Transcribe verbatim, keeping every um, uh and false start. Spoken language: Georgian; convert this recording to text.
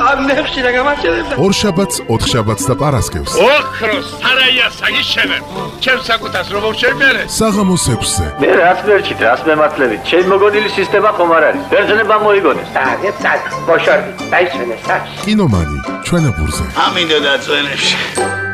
ამდებში რა გამარჯვებდა. ორ შაბათს, ოთხ შაბათს და პარასკევს. ოქროს თარაია საგიშენებ. ჩემს საკუთას რომ მოვშენებერე. საღამოს ექვსზე. მე რაც მერჩით, რაც მემართლებით, ჩემი მოგონილი სისტემა ხომ არ არის. ბერძნება მოიგონეს. დაგეთ სად ბოშორდი დაისვენეს სად კინომანი ჩვენებურზე. ამინდა და წვენებში.